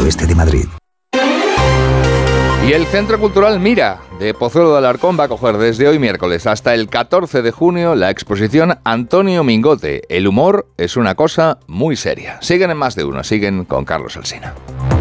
oeste de Madrid. Y el Centro Cultural Mira de Pozuelo de Alarcón va a coger desde hoy miércoles hasta el 14 de junio la exposición Antonio Mingote. El humor es una cosa muy seria. Siguen en Más de Uno, siguen con Carlos Alsina.